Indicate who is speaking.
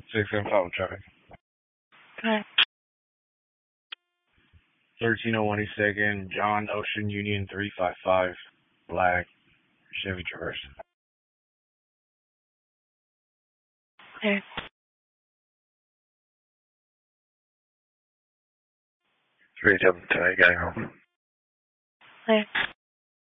Speaker 1: 675 traffic.
Speaker 2: Okay.
Speaker 1: 1301 East Second, John Ocean Union 355, black Chevy Traverse.
Speaker 2: Okay.
Speaker 1: 387 tonight, getting home.
Speaker 2: Okay.